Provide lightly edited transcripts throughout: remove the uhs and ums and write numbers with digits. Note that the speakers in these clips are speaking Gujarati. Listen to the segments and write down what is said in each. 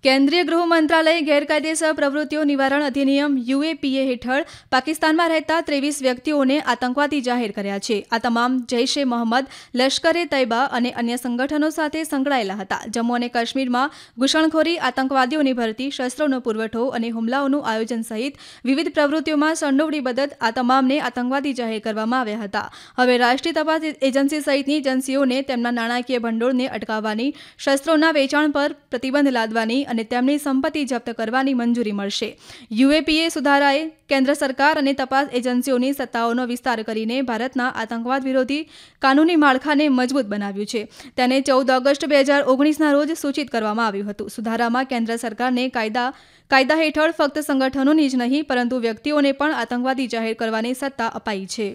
કેન્દ્રીય ગૃહ મંત્રાલયે ગેરકાયદેસર પ્રવૃત્તિઓ નિવારણ અધિનિયમ યુએપીએ હેઠળ પાકિસ્તાનમાં રહેતા 23 વ્યક્તિઓને આતંકવાદી જાહેર કર્યા છે. આ તમામ જૈશ એ મોહમ્મદ, લશ્કરે તૈયબા અને અન્ય સંગઠનો સાથે સંકળાયેલા હતા. જમ્મુ અને કાશ્મીરમાં ઘૂસણખોરી, આતંકવાદીઓની ભરતી, શસ્ત્રોનો પુરવઠો અને હુમલાઓનું આયોજન સહિત વિવિધ પ્રવૃત્તિઓમાં સંડોવણી બદલ આ તમામને આતંકવાદી જાહેર કરવામાં આવ્યા હતા. હવે રાષ્ટ્રીય તપાસ એજન્સી સહિતની એજન્સીઓને તેમના નાણાકીય ભંડોળને અટકાવવાની, શસ્ત્રોના વેચાણ પર પ્રતિબંધ લાદવાની અને તેમની સંપત્તિ જપ્ત કરવાની મંજૂરી મળશે. યુએપીએ સુધારાએ કેન્દ્ર સરકાર અને તપાસ એજન્સીઓની સત્તાઓનો વિસ્તાર કરીને ભારતના આતંકવાદ વિરોધી કાનૂની માળખાને મજબૂત બનાવ્યું છે. તેને 14 ઓગસ્ટ 2019ના રોજ સૂચિત કરવામાં આવ્યું હતું. સુધારામાં કેન્દ્ર સરકારને કાયદા હેઠળ ફક્ત સંગઠનોની જ નહીં પરંતુ વ્યક્તિઓને પણ આતંકવાદી જાહેર કરવાની સત્તા અપાઈ છે.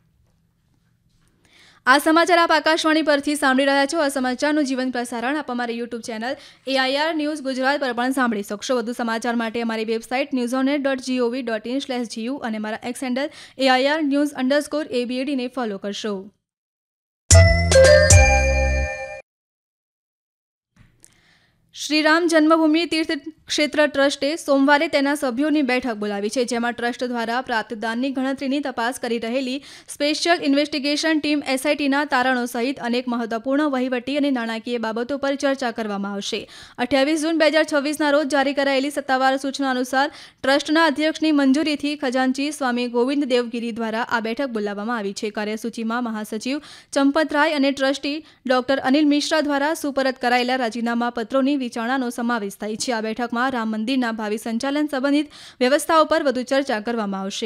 આ સમાચાર આપ આકાશવાણી પરથી સાંભળી રહ્યા છો. આ સમાચારનું જીવંત પ્રસારણ આપ અમારી YouTube channel AIR news Gujarat પર પણ સાંભળી શકશો. વધુ સમાચાર માટે અમારી વેબસાઇટ newsonet.gov.in/gu અને મારા એક્સ હેન્ડલ AIR_news_ABAD ને ફોલો કરશો. શ્રીરામ જન્મભૂમિ તીર્થ ક્ષેત્ર ટ્રસ્ટે સોમવારે તેના સભ્યોની બેઠક બોલાવી છે, જેમાં ટ્રસ્ટ દ્વારા પ્રાપ્ત દાનની ગણતરીની તપાસ કરી રહેલી સ્પેશિયલ ઇન્વેસ્ટિગેશન ટીમ SITના તારણો સહિત અનેક મહત્વપૂર્ણ વહીવટી અને નાણાકીય બાબતો પર ચર્ચા કરવામાં આવશે. 28 જૂન 2026ના રોજ જારી કરાયેલી સત્તાવાર સૂચના અનુસાર ટ્રસ્ટના અધ્યક્ષની મંજૂરીથી ખજાનચી સ્વામી ગોવિંદ દેવગીરી દ્વારા આ બેઠક બોલાવવામાં આવી છે. કાર્યસૂચિમાં મહાસચિવ ચંપત રાય અને ટ્રસ્ટી ડોક્ટર અનિલ મિશ્રા દ્વારા સુપરત કરાયેલા રાજીનામા પત્રોની વિચારણાનો સમાવેશ થાય છે. આ બેઠકમાં રામ મંદિરના ભાવિ સંચાલન સંબંધિત વ્યવસ્થાઓ પર વધુ ચર્ચા કરવામાં આવશે.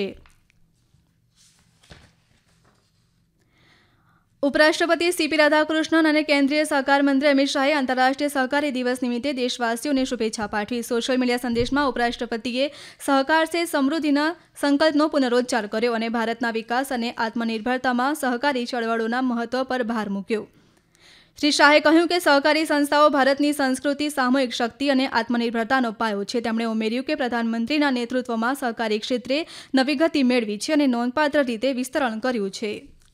ઉપરાષ્ટ્રપતિ CP રાધાકૃષ્ણન અને કેન્દ્રીય સહકાર મંત્રી અમિત શાહે આંતરરાષ્ટ્રીય સહકારી દિવસ નિમિત્તે દેશવાસીઓને શુભેચ્છા પાઠવી. સોશિયલ મીડિયા સંદેશમાં ઉપરાષ્ટ્રપતિએ સહકાર સે સમૃદ્ધિના સંકલ્પનો પુનરોચ્ચાર કર્યો અને ભારતના વિકાસ અને આત્મનિર્ભરતામાં સહકારી ચળવળોના મહત્વ પર ભાર મૂક્યો. શ્રી શાહે કહ્યું કે સહકારી સંસ્થાઓ ભારતની સંસ્કૃતિ, સામૂહિક શક્તિ અને આત્મનિર્ભરતાનો પાયો છે. તેમણે ઉમેર્યું કે પ્રધાનમંત્રીના નેતૃત્વમાં સહકારી ક્ષેત્રે નવી ગતિ મેળવી છે અને નોંધપાત્ર રીતે વિસ્તરણ કર્યું છે.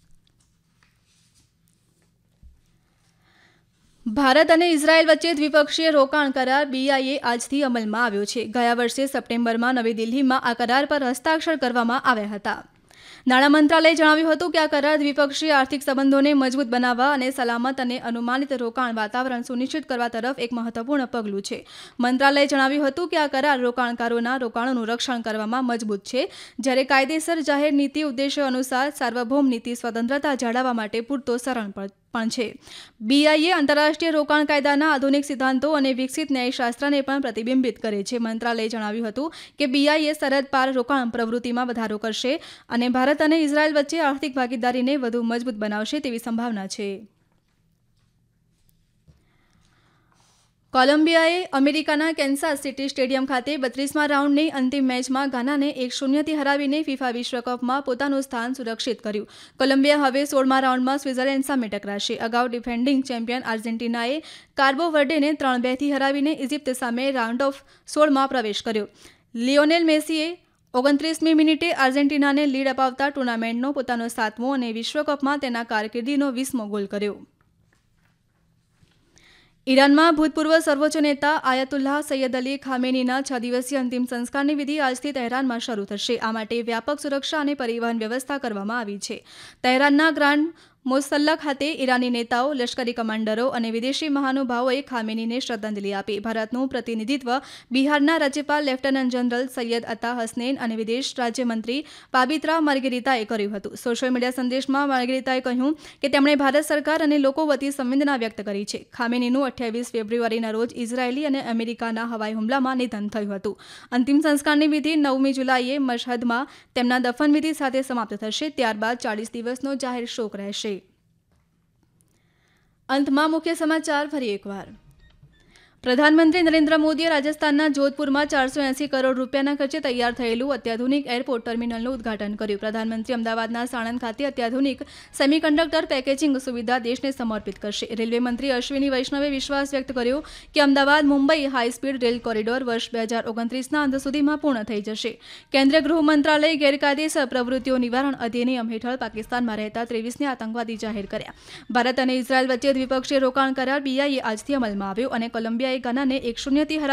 ભારત અને ઇઝરાયલ વચ્ચે દ્વિપક્ષીય રોકાણ કરાર BIA આજથી અમલમાં આવ્યો છે. ગયા વર્ષે સપ્ટેમ્બરમાં નવી દિલ્હીમાં આ કરાર પર હસ્તાક્ષર કરવામાં આવ્યા હતા. નાણાં મંત્રાલયે જણાવ્યું હતું કે આ કરાર દ્વિપક્ષીય આર્થિક સંબંધોને મજબૂત બનાવવા અને સલામત અને અનુમાનિત રોકાણ વાતાવરણ સુનિશ્ચિત કરવા તરફ એક મહત્વપૂર્ણ પગલું છે. મંત્રાલયે જણાવ્યું હતું કે આ કરાર રોકાણકારોના રોકાણોનું રક્ષણ કરવામાં મજબૂત છે, જ્યારે કાયદેસર જાહેર નીતિ ઉદ્દેશો અનુસાર સાર્વભૌમ નીતિ સ્વતંત્રતા જાળવવા માટે પૂરતો સરળ પણ છે. BIA આંતરરાષ્ટ્રીય રોકાણ કાયદાના આધુનિક સિદ્ધાંતો અને વિકસિત ન્યાયશાસ્ત્રને પણ પ્રતિબિંબિત કરે છે. મંત્રાલયે જણાવ્યું હતું કે BIA સરહદ પાર રોકાણ પ્રવૃત્તિમાં વધારો કરશે અને ભારત અને ઇઝરાયલ વચ્ચે આર્થિક ભાગીદારીને વધુ મજબૂત બનાવશે તેવી સંભાવના છે. કોલંબિયાએ અમેરિકાના કેન્સાસ સિટી સ્ટેડિયમ ખાતે 32મા રાઉન્ડની અંતિમ મેચમાં ગાનાને 1-0થી હરાવીને FIFA વિશ્વકપમાં પોતાનું સ્થાન સુરક્ષિત કર્યું. કોલંબિયા હવે 16મા રાઉન્ડમાં સ્વિટ્ઝરલેન્ડ સામે ટકરાશે. અગાઉ ડિફેન્ડિંગ ચેમ્પિયન આર્જેન્ટિનાએ કાર્બો વર્ડેને 3-2થી હરાવીને ઇજિપ્ત સામે રાઉન્ડ ઓફ 16માં પ્રવેશ કર્યો. લિયોનેલ મેસીએ 29મી મિનિટે આર્જેન્ટિનાને લીડ અપાવતા ટૂર્નામેન્ટનો પોતાનો 7મો અને વિશ્વકપમાં તેના કારકિર્દીનો 20મો ગોલ કર્યો. ઈરાનમાં ભૂતપૂર્વ સર્વોચ્ચ નેતા આયતુલ્લાહ સૈયદ અલી ખામેનીના 6 દિવસીય અંતિમ સંસ્કારની વિધિ આજથી તહેરાનમાં શરૂ થશે. આ માટે વ્યાપક સુરક્ષા અને પરિવહન વ્યવસ્થા કરવામાં આવી છે. તહેરાનના ગ્રાન્ડ મોસલ્લા ખાતે ઈરાની નેતાઓ, લશ્કરી કમાન્ડરો અને વિદેશી મહાનુભાવોએ ખામેનીને શ્રદ્ધાંજલિ આપી. ભારતનું પ્રતિનિધિત્વ બિહારના રાજ્યપાલ લેફ્ટનન્ટ જનરલ સૈયદ અતા હસનૈન અને વિદેશ રાજ્યમંત્રી પાબિત્રા માર્ગેરિતાએ કર્યું હતું. સોશિયલ મીડિયા સંદેશમાં માર્ગેરિતાએ કહ્યું કે તેમણે ભારત સરકાર અને લોકો વતી સંવેદના વ્યક્ત કરી છે. ખામેનીનું 28 ફેબ્રુઆરીના રોજ ઇઝરાયેલી અને અમેરિકાના હવાઈ હુમલામાં નિધન થયું હતું. અંતિમ સંસ્કારની વિધિ 9મી જુલાઈએ મશહદમાં તેમના દફનવિધિ સાથે સમાપ્ત થશે. ત્યારબાદ 40 દિવસનો જાહેર શોક રહેશે. અંતમાં મુખ્ય સમાચાર ફરી એકવાર. પ્રધાનમંત્રી નરેન્દ્ર મોદીએ રાજસ્થાનના જોધપુરમાં 480 કરોડ રૂપિયાના ખર્ચે તૈયાર થયેલું અત્યાધુનિક એરપોર્ટ ટર્મિનલનું ઉદ્ઘાટન કર્યું. પ્રધાનમંત્રી અમદાવાદના સાણંદ ખાતે અત્યાધુનિક સેમિકન્ડક્ટર પેકેજિંગ સુવિધા દેશને સમર્પિત કરશે. રેલવે મંત્રી અશ્વિની વૈષ્ણવે વિશ્વાસ વ્યક્ત કર્યો કે Ahmedabad Mumbai high speed rail corridor વર્ષ 2029ના અંત સુધીમાં પૂર્ણ થઈ જશે. કેન્દ્રીય ગૃહ મંત્રાલયે ગેરકાયદેસર પ્રવૃત્તિઓ નિવારણ અધિનિયમ હેઠળ પાકિસ્તાનમાં રહેતા 23ને આતંકવાદી જાહેર કર્યા. ભારત અને ઇઝરાયલ વચ્ચે દ્વિપક્ષીય રોકાણ કરાર BIA આજથી અમલમાં આવ્યો અને કોલંબિયા ગાનાને 1-0થી